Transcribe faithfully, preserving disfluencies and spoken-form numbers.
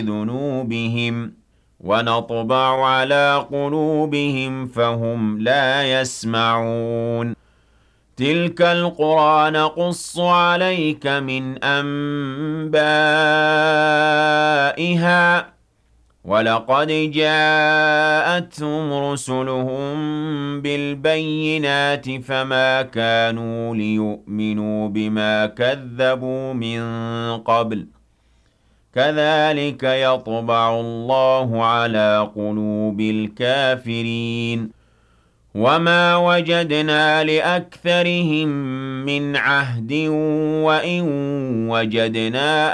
ذُنُوبِهِمْ وَنَطْبَعُ عَلَىٰ قُلُوبِهِمْ فَهُمْ لَا يَسْمَعُونَ تِلْكَ الْقُرَىٰ نَقُصُّ عَلَيْكَ مِنْ أَنبَائِهَا ۚ وَلَقَدْ جَاءَتْهُمْ رُسُلُهُم بِالْبَيِّنَاتِ فَمَا كَانُوا لِيُؤْمِنُوا بِمَا كَذَّبُوا مِن قَبْلُ ۚ كَذَٰلِكَ يَطْبَعُ اللَّهُ عَلَىٰ قُلُوبِ الْكَافِرِينَ وَمَا وَجَدْنَا لِأَكْثَرِهِم مِّنْ عَهْدٍ وَإِن وَجَدْنَا